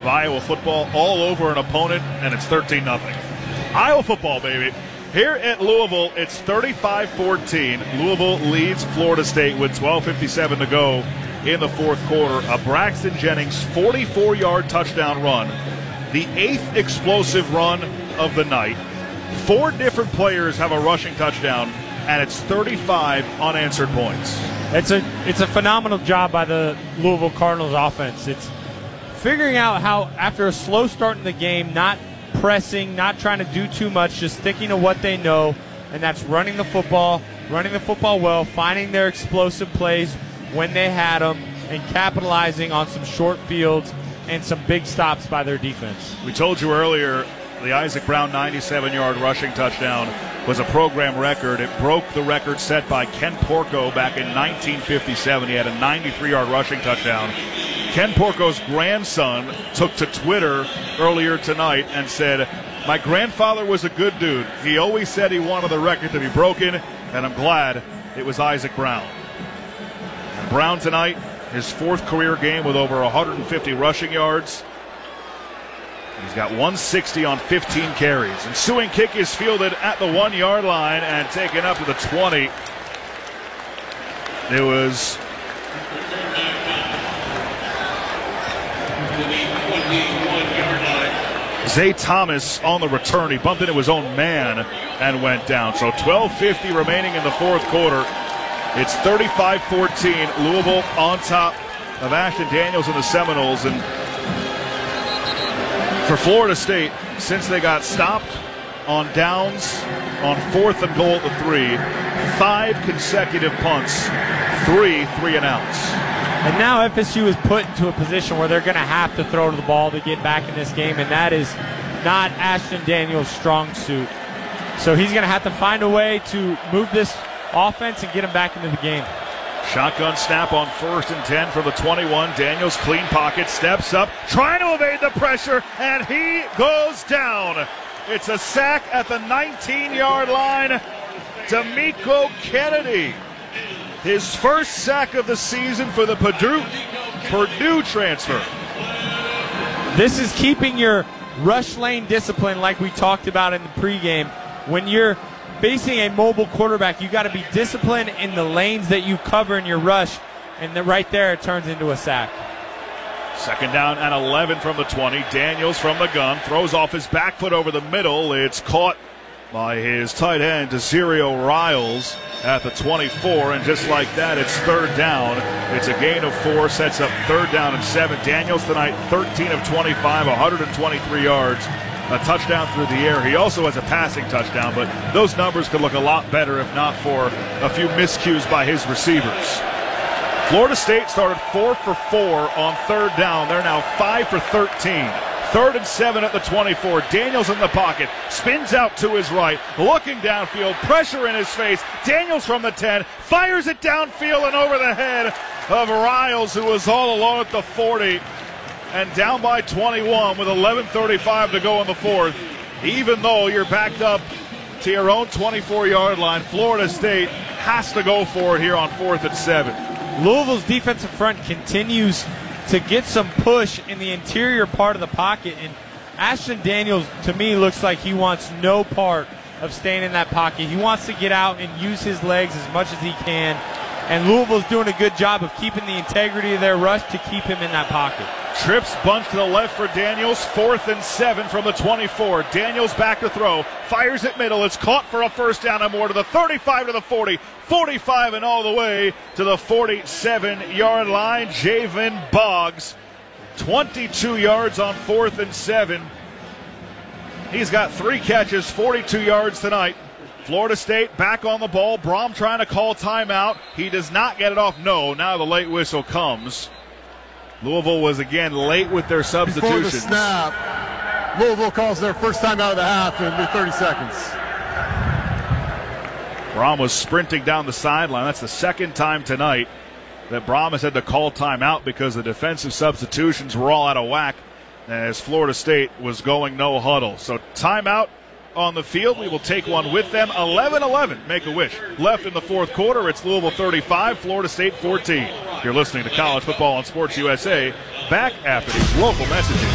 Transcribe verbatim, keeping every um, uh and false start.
Iowa football all over an opponent, and it's thirteen nothing. Iowa football, baby. Here at Louisville, it's thirty-five fourteen. Louisville leads Florida State with twelve fifty-seven to go in the fourth quarter. A Braxton Jennings forty-four-yard touchdown run, the eighth explosive run of the night. Four different players have a rushing touchdown, and it's thirty-five unanswered points. It's a it's a phenomenal job by the Louisville Cardinals offense. It's figuring out how, after a slow start in the game, not pressing, not trying to do too much, just sticking to what they know, and that's running the football, running the football well, finding their explosive plays when they had them, and capitalizing on some short fields and some big stops by their defense. We told you earlier the Isaac Brown ninety-seven-yard rushing touchdown was a program record. It broke the record set by Ken Porco back in nineteen fifty-seven. He had a ninety-three-yard rushing touchdown. Ken Porco's grandson took to Twitter earlier tonight and said, "My grandfather was a good dude. He always said he wanted the record to be broken, and I'm glad it was Isaac Brown." And Brown tonight, his fourth career game with over one hundred fifty rushing yards. He's got one sixty on fifteen carries. Ensuing kick is fielded at the one-yard line and taken up to the twenty. It was Zay Thomas on the return. He bumped into his own man and went down. So twelve fifty remaining in the fourth quarter. It's thirty-five fourteen. Louisville on top of Ashton Daniels and the Seminoles. And for Florida State, since they got stopped on downs on fourth and goal at the three, five consecutive punts, three three and outs. And now F S U is put into a position where they're going to have to throw to the ball to get back in this game, and that is not Ashton Daniels' strong suit. So he's going to have to find a way to move this offense and get him back into the game. Shotgun snap on first and ten for the twenty-one. Daniels clean pocket, steps up, trying to evade the pressure, and he goes down. It's a sack at the nineteen-yard line. D'Amico Kennedy, his first sack of the season for the Purdue, Purdue transfer. This is keeping your rush lane discipline like we talked about in the pregame. When you're facing a mobile quarterback, you got to be disciplined in the lanes that you cover in your rush, and then right there it turns into a sack. Second down and eleven from the twenty. Daniels from the gun throws off his back foot over the middle. It's caught by his tight end, Desirio Riles, at the twenty-four, and just like that, it's third down. It's a gain of four, sets up third down and seven. Daniels tonight, thirteen of twenty-five, one hundred twenty-three yards, a touchdown through the air. He also has a passing touchdown, but those numbers could look a lot better if not for a few miscues by his receivers. Florida State started four for four on third down. They're now five for thirteen. Third and seven at the twenty-four. Daniels in the pocket. Spins out to his right. Looking downfield. Pressure in his face. Daniels from the ten. Fires it downfield and over the head of Riles, who was all alone at the forty. And down by twenty-one with eleven thirty-five to go in the fourth. Even though you're backed up to your own twenty-four-yard line, Florida State has to go for it here on fourth and seven. Louisville's defensive front continues to get some push in the interior part of the pocket, and Ashton Daniels, to me, looks like he wants no part of staying in that pocket. He wants to get out and use his legs as much as he can, and Louisville's doing a good job of keeping the integrity of their rush to keep him in that pocket. Trips bunt to the left for Daniels. Fourth and seven from the twenty-four. Daniels back to throw. Fires it middle. It's caught for a first down and more to the thirty-five to the forty. forty-five and all the way to the forty-seven-yard line. Javen Boggs, twenty-two yards on fourth and seven. He's got three catches, forty-two yards tonight. Florida State back on the ball. Brom trying to call timeout. He does not get it off. No, now the late whistle comes. Louisville was again late with their substitutions. Before the snap, Louisville calls their first time out of the half in thirty seconds. Brom was sprinting down the sideline. That's the second time tonight that Brom has had to call timeout because the defensive substitutions were all out of whack as Florida State was going no huddle. So timeout on the field. We will take one with them. eleven eleven, Make-A-Wish. Left in the fourth quarter. It's Louisville thirty-five, Florida State fourteen. You're listening to College Football on Sports U S A. Back after these local messages.